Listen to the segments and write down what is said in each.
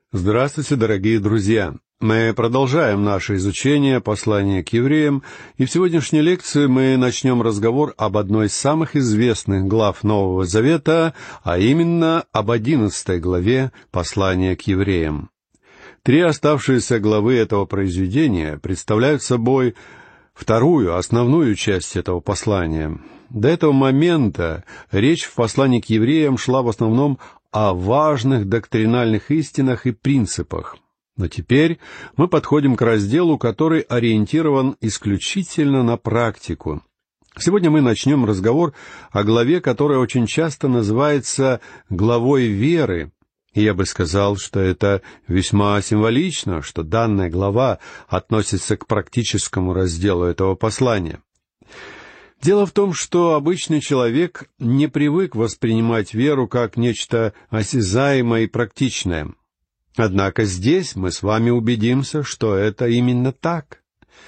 Здравствуйте, дорогие друзья! Мы продолжаем наше изучение послания к евреям, и в сегодняшней лекции мы начнем разговор об одной из самых известных глав Нового Завета, а именно об 11 главе послания к евреям. Три оставшиеся главы этого произведения представляют собой вторую, основную часть этого послания. До этого момента речь в послании к евреям шла в основном о важных доктринальных истинах и принципах. Но теперь мы подходим к разделу, который ориентирован исключительно на практику. Сегодня мы начнем разговор о главе, которая очень часто называется главой веры. И я бы сказал, что это весьма символично, что данная глава относится к практическому разделу этого послания. Дело в том, что обычный человек не привык воспринимать веру как нечто осязаемое и практичное. Однако здесь мы с вами убедимся, что это именно так.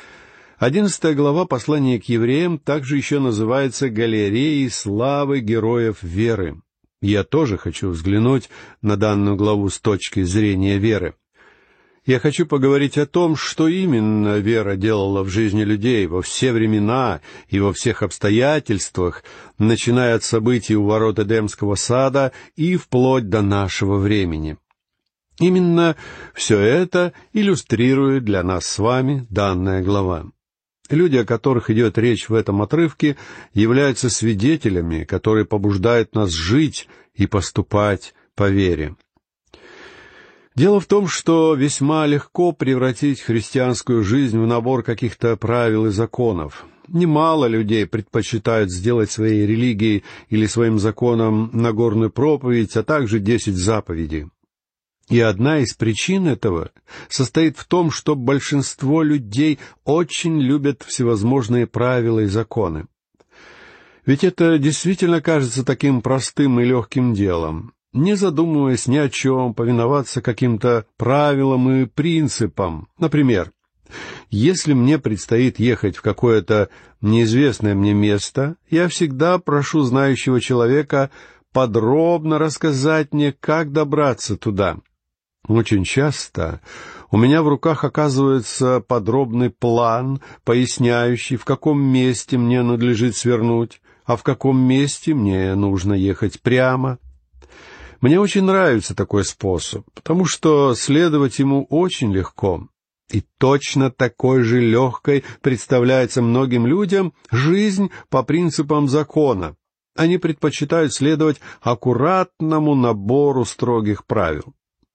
11 глава послания к евреям также еще называется «Галереей славы героев веры». Я тоже хочу взглянуть на данную главу с точки зрения веры. Я хочу поговорить о том, что именно вера делала в жизни людей во все времена и во всех обстоятельствах, начиная от событий у ворот Эдемского сада и вплоть до нашего времени. Именно все это иллюстрирует для нас с вами данная глава. Люди, о которых идет речь в этом отрывке, являются свидетелями, которые побуждают нас жить и поступать по вере. Дело в том, что весьма легко превратить христианскую жизнь в набор каких-то правил и законов. Немало людей предпочитают сделать своей религией или своим законом Нагорную проповедь, а также 10 заповедей. И одна из причин этого состоит в том, что большинство людей очень любят всевозможные правила и законы. Ведь это действительно кажется таким простым и легким делом. Не задумываясь ни о чем, повиноваться каким-то правилам и принципам. Например, если мне предстоит ехать в какое-то неизвестное мне место, я всегда прошу знающего человека подробно рассказать мне, как добраться туда. Очень часто у меня в руках оказывается подробный план, поясняющий, в каком месте мне надлежит свернуть, а в каком месте мне нужно ехать прямо. Мне очень нравится такой способ, потому что следовать ему очень легко. И точно такой же легкой представляется многим людям жизнь по принципам закона. Они предпочитают следовать аккуратному набору строгих правил.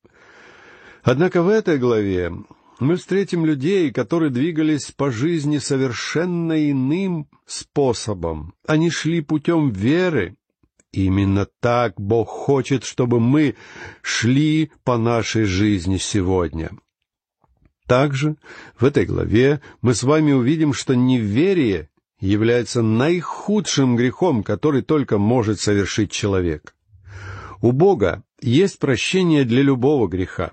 Однако в этой главе мы встретим людей, которые двигались по жизни совершенно иным способом. Они шли путем веры. Именно так Бог хочет, чтобы мы шли по нашей жизни сегодня. Также в этой главе мы с вами увидим, что неверие является наихудшим грехом, который только может совершить человек. У Бога есть прощение для любого греха,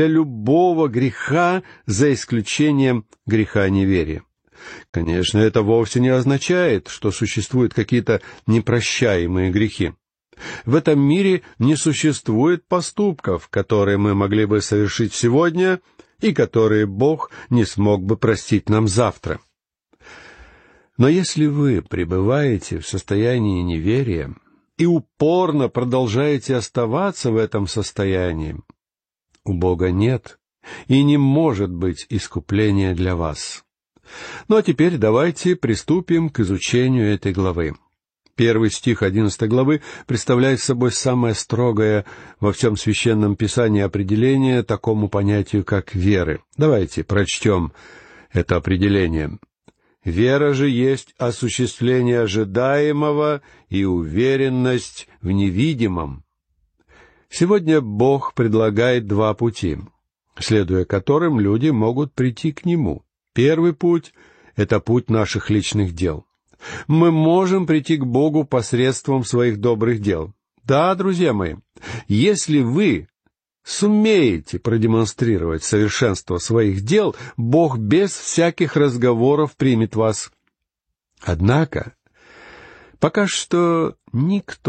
за исключением греха неверия. Конечно, это вовсе не означает, что существуют какие-то непрощаемые грехи. В этом мире не существует поступков, которые мы могли бы совершить сегодня и которые Бог не смог бы простить нам завтра. Но если вы пребываете в состоянии неверия и упорно продолжаете оставаться в этом состоянии, у Бога нет и не может быть искупления для вас. Ну а теперь давайте приступим к изучению этой главы. Первый стих 11 главы представляет собой самое строгое во всем Священном Писании определение такому понятию, как веры. Давайте прочтем это определение. «Вера же есть осуществление ожидаемого и уверенность в невидимом». Сегодня Бог предлагает два пути, следуя которым люди могут прийти к Нему. Первый путь — это путь наших личных дел. Мы можем прийти к Богу посредством своих добрых дел. Да, друзья мои, если вы сумеете продемонстрировать совершенство своих дел, Бог без всяких разговоров примет вас. Однако, пока что никто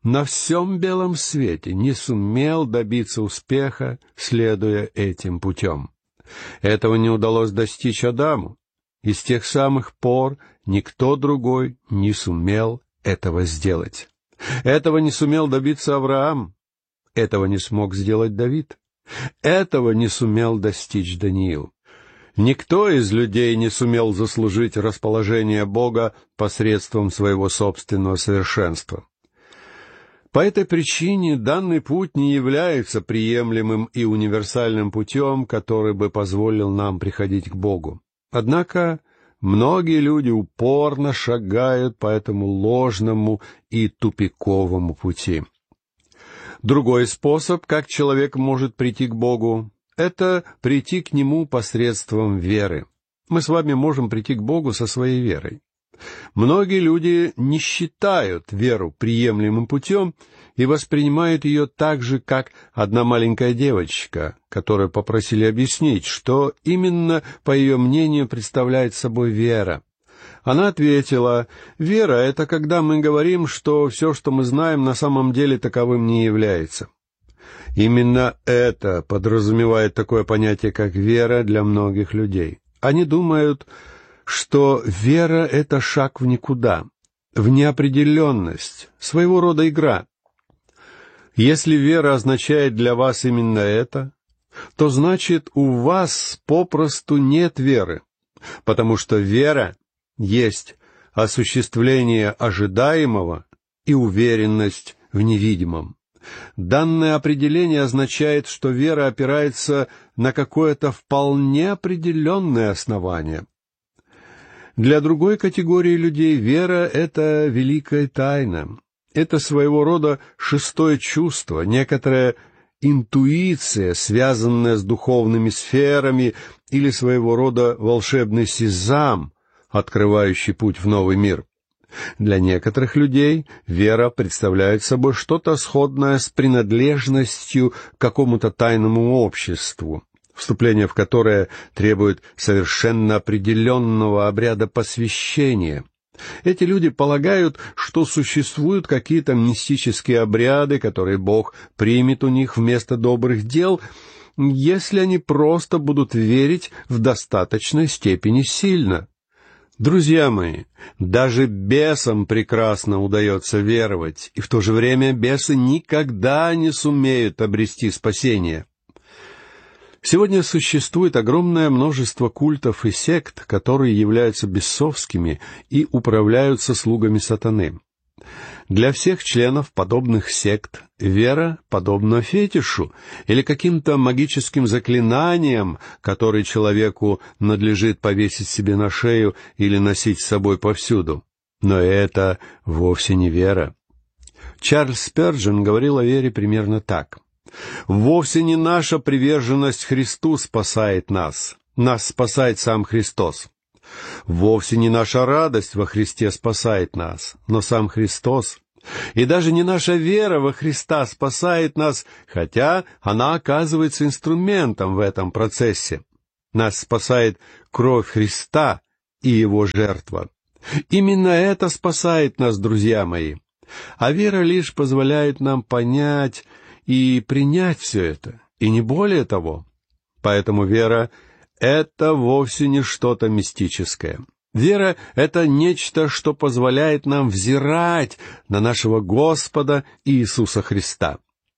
на всем белом свете не сумел добиться успеха, следуя этим путем. Этого не удалось достичь Адаму, и с тех самых пор никто другой не сумел этого сделать. Этого не сумел добиться Авраам, этого не смог сделать Давид, этого не сумел достичь Даниил. Никто из людей не сумел заслужить расположение Бога посредством своего собственного совершенства. По этой причине данный путь не является приемлемым и универсальным путем, который бы позволил нам приходить к Богу. Однако многие люди упорно шагают по этому ложному и тупиковому пути. Другой способ, как человек может прийти к Богу, это прийти к Нему посредством веры. Мы с вами можем прийти к Богу со своей верой. Многие люди не считают веру приемлемым путем и воспринимают ее так же, как одна маленькая девочка, которую попросили объяснить, что именно, по ее мнению, представляет собой вера. Она ответила: «Вера — это когда мы говорим, что все, что мы знаем, на самом деле таковым не является». Именно это подразумевает такое понятие, как вера для многих людей. Они думают, что вера — это шаг в никуда, в неопределенность, своего рода игра. Если вера означает для вас именно это, то значит, у вас попросту нет веры, потому что вера есть осуществление ожидаемого и уверенность в невидимом. Данное определение означает, что вера опирается на какое-то вполне определенное основание. Для другой категории людей вера — это великая тайна. Это своего рода шестое чувство, некоторая интуиция, связанная с духовными сферами, или своего рода волшебный сезам, открывающий путь в новый мир. Для некоторых людей вера представляет собой что-то сходное с принадлежностью к какому-то тайному обществу, вступление в которое требует совершенно определенного обряда посвящения. Эти люди полагают, что существуют какие-то мистические обряды, которые Бог примет у них вместо добрых дел, если они просто будут верить в достаточной степени сильно. Друзья мои, даже бесам прекрасно удается веровать, и в то же время бесы никогда не сумеют обрести спасение. Сегодня существует огромное множество культов и сект, которые являются бесовскими и управляются слугами сатаны. Для всех членов подобных сект вера подобна фетишу или каким-то магическим заклинаниям, которые человеку надлежит повесить себе на шею или носить с собой повсюду. Но это вовсе не вера. Чарльз Спержен говорил о вере примерно так: «Вовсе не наша приверженность Христу спасает нас. Нас спасает сам Христос. Вовсе не наша радость во Христе спасает нас, но сам Христос. И даже не наша вера во Христа спасает нас, хотя она оказывается инструментом в этом процессе. Нас спасает кровь Христа и Его жертва. Именно это спасает нас, друзья мои. А вера лишь позволяет нам понять и принять все это, и не более того. Поэтому вера — это вовсе не что-то мистическое. Вера — это нечто, что позволяет нам взирать на нашего Господа Иисуса Христа.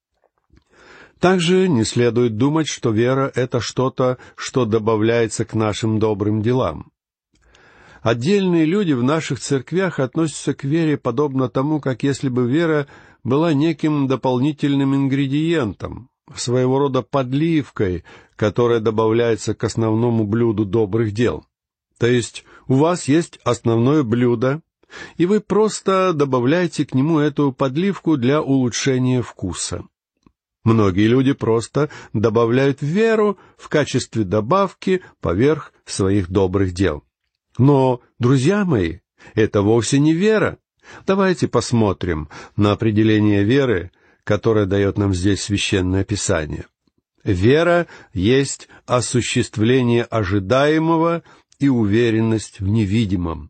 Также не следует думать, что вера — это что-то, что добавляется к нашим добрым делам. Отдельные люди в наших церквях относятся к вере подобно тому, как если бы вера была неким дополнительным ингредиентом, своего рода подливкой, которая добавляется к основному блюду добрых дел. То есть у вас есть основное блюдо, и вы просто добавляете к нему эту подливку для улучшения вкуса. Многие люди просто добавляют веру в качестве добавки поверх своих добрых дел. Но, друзья мои, это вовсе не вера. Давайте посмотрим на определение веры, которое дает нам здесь Священное Писание. Вера есть осуществление ожидаемого и уверенность в невидимом.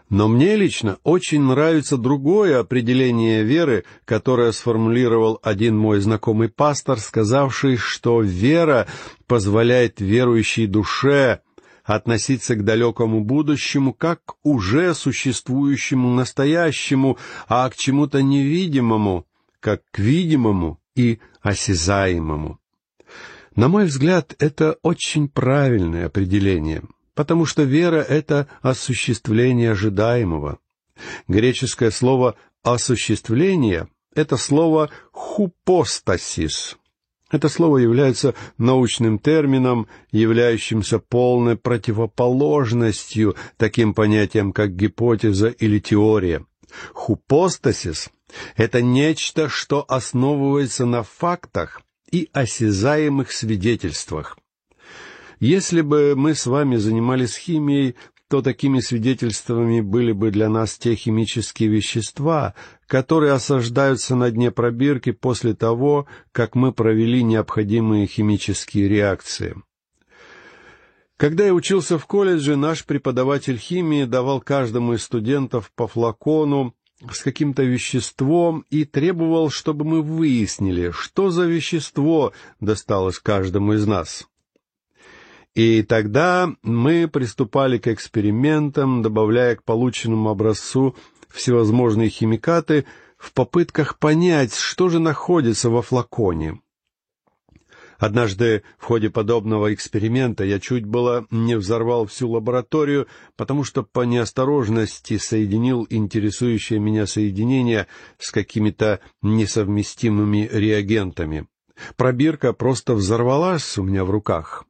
Но мне лично очень нравится другое определение веры, которое сформулировал один мой знакомый пастор, сказавший, что вера позволяет верующей душе относиться к далекому будущему как к уже существующему настоящему, а к чему-то невидимому, как к видимому и осязаемому. На мой взгляд, это очень правильное определение, потому что вера — это осуществление ожидаемого. Греческое слово «осуществление» — это слово «хупостасис». Это слово является научным термином, являющимся полной противоположностью таким понятиям, как гипотеза или теория. Хупостасис — это нечто, что основывается на фактах и осязаемых свидетельствах. Если бы мы с вами занимались химией, то такими свидетельствами были бы для нас те химические вещества, которые осаждаются на дне пробирки после того, как мы провели необходимые химические реакции. Когда я учился в колледже, наш преподаватель химии давал каждому из студентов по флакону с каким-то веществом и требовал, чтобы мы выяснили, что за вещество досталось каждому из нас. И тогда мы приступали к экспериментам, добавляя к полученному образцу всевозможные химикаты в попытках понять, что же находится во флаконе. Однажды в ходе подобного эксперимента я чуть было не взорвал всю лабораторию, потому что по неосторожности соединил интересующее меня соединение с какими-то несовместимыми реагентами. Пробирка просто взорвалась у меня в руках.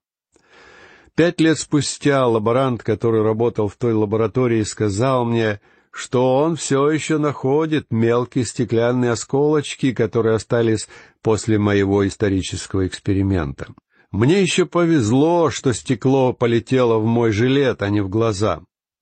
5 лет спустя лаборант, который работал в той лаборатории, сказал мне, что он все еще находит мелкие стеклянные осколочки, которые остались после моего исторического эксперимента. Мне еще повезло, что стекло полетело в мой жилет, а не в глаза.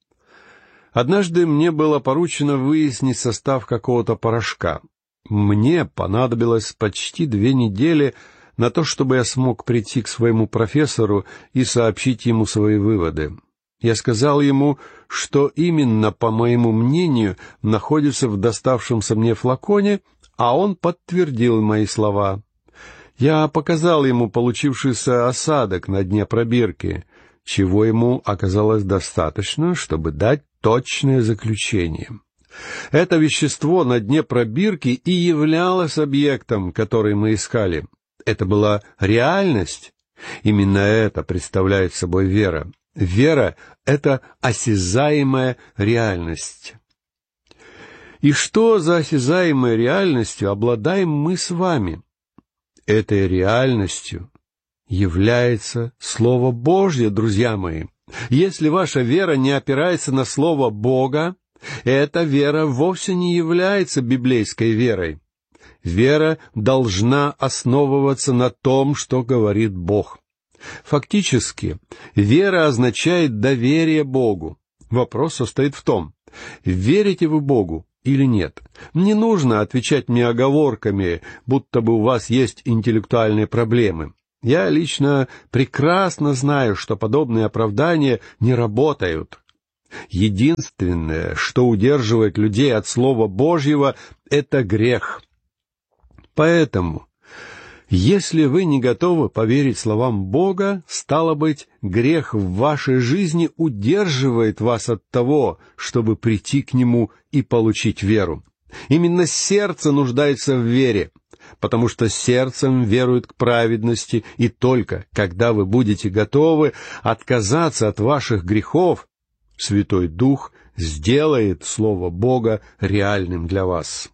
Однажды мне было поручено выяснить состав какого-то порошка. Мне понадобилось почти 2 недели на то, чтобы я смог прийти к своему профессору и сообщить ему свои выводы. Я сказал ему, что именно, по моему мнению, находится в доставшемся мне флаконе, а он подтвердил мои слова. Я показал ему получившийся осадок на дне пробирки, чего ему оказалось достаточно, чтобы дать точное заключение. Это вещество на дне пробирки и являлось объектом, который мы искали. Это была реальность. Именно это представляет собой вера. Вера — это осязаемая реальность. И что за осязаемой реальностью обладаем мы с вами? Этой реальностью является Слово Божье, друзья мои. Если ваша вера не опирается на Слово Бога, эта вера вовсе не является библейской верой. Вера должна основываться на том, что говорит Бог. Фактически, вера означает доверие Богу. Вопрос состоит в том, верите вы Богу или нет. Не нужно отвечать мне оговорками, будто бы у вас есть интеллектуальные проблемы. Я лично прекрасно знаю, что подобные оправдания не работают. Единственное, что удерживает людей от Слова Божьего, это грех. Поэтому, если вы не готовы поверить словам Бога, стало быть, грех в вашей жизни удерживает вас от того, чтобы прийти к Нему и получить веру. Именно сердце нуждается в вере, потому что сердцем верует к праведности, и только когда вы будете готовы отказаться от ваших грехов, Святой Дух сделает Слово Бога реальным для вас.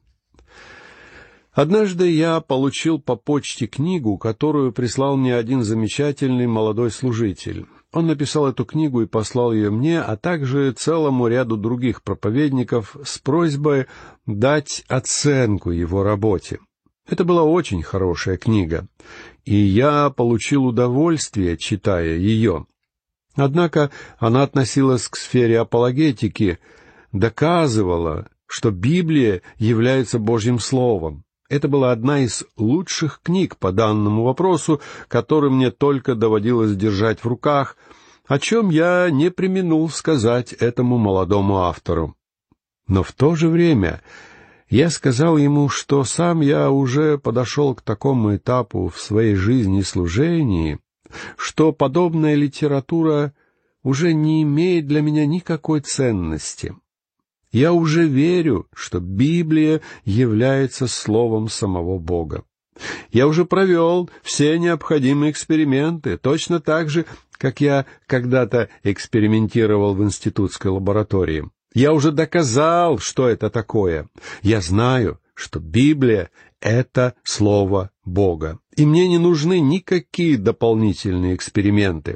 Однажды я получил по почте книгу, которую прислал мне один замечательный молодой служитель. Он написал эту книгу и послал ее мне, а также целому ряду других проповедников с просьбой дать оценку его работе. Это была очень хорошая книга, и я получил удовольствие, читая ее. Однако она относилась к сфере апологетики, доказывала, что Библия является Божьим Словом. Это была одна из лучших книг по данному вопросу, которую мне только доводилось держать в руках, о чем я не преминул сказать этому молодому автору. Но в то же время я сказал ему, что сам я уже подошел к такому этапу в своей жизни и служении, что подобная литература уже не имеет для меня никакой ценности. Я уже верю, что Библия является словом самого Бога. Я уже провел все необходимые эксперименты, точно так же, как я когда-то экспериментировал в институтской лаборатории. Я уже доказал, что это такое. Я знаю, что Библия — это Слово Бога, и мне не нужны никакие дополнительные эксперименты.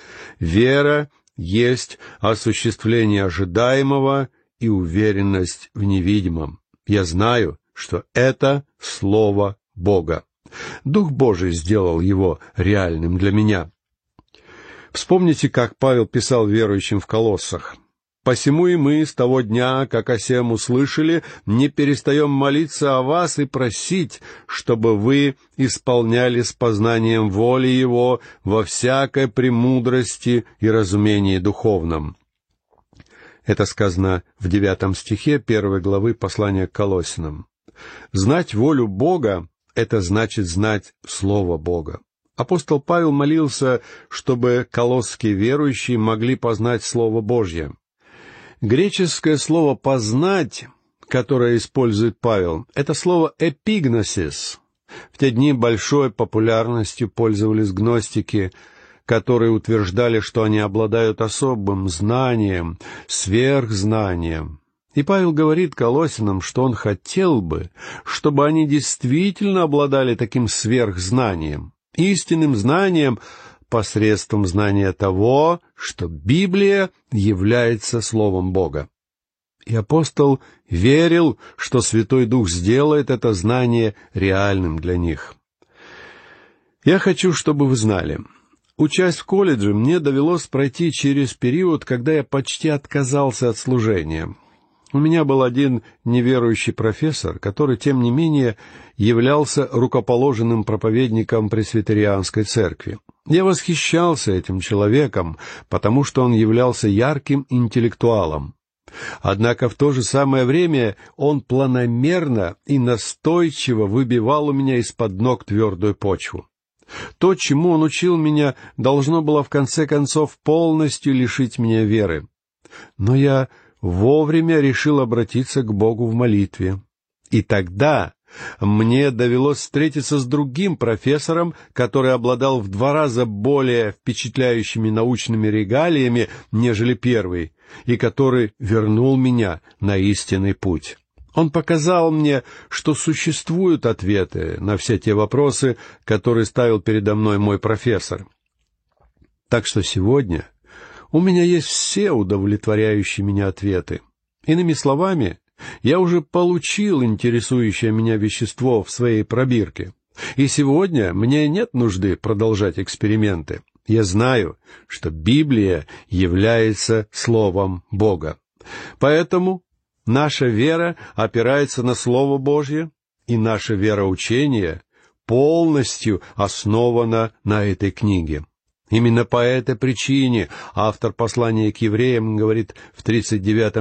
Вера есть осуществление ожидаемого и уверенность в невидимом. Я знаю, что это Слово Бога. Дух Божий сделал его реальным для меня. Вспомните, как Павел писал верующим в Колоссах. «Посему и мы с того дня, как о сем услышали, не перестаем молиться о вас и просить, чтобы вы исполняли с познанием воли Его во всякой премудрости и разумении духовном». Это сказано в 9 стихе 1 главы послания к Колоссянам. Знать волю Бога — это значит знать Слово Бога. Апостол Павел молился, чтобы колосские верующие могли познать Слово Божье. Греческое слово «познать», которое использует Павел, это слово «эпигносис». В те дни большой популярностью пользовались гностики, которые утверждали, что они обладают особым знанием, сверхзнанием. И Павел говорит Колоссянам, что он хотел бы, чтобы они действительно обладали таким сверхзнанием, истинным знанием, посредством знания того, что Библия является Словом Бога. И апостол верил, что Святой Дух сделает это знание реальным для них. Я хочу, чтобы вы знали, учась в колледже, мне довелось пройти через период, когда я почти отказался от служения. У меня был один неверующий профессор, который, тем не менее, являлся рукоположенным проповедником пресвитерианской церкви. Я восхищался этим человеком, потому что он являлся ярким интеллектуалом. Однако в то же самое время он планомерно и настойчиво выбивал у меня из-под ног твердую почву. То, чему он учил меня, должно было в конце концов полностью лишить меня веры. Но я вовремя решил обратиться к Богу в молитве. И тогда мне довелось встретиться с другим профессором, который обладал в 2 раза более впечатляющими научными регалиями, нежели первый, и который вернул меня на истинный путь. Он показал мне, что существуют ответы на все те вопросы, которые ставил передо мной мой профессор. Так что сегодня у меня есть все удовлетворяющие меня ответы. Иными словами, я уже получил интересующее меня вещество в своей пробирке. И сегодня мне нет нужды продолжать эксперименты. Я знаю, что Библия является Словом Бога. Поэтому наша вера опирается на Слово Божье, и наше вероучение полностью основано на этой книге. Именно по этой причине автор послания к евреям говорит в 39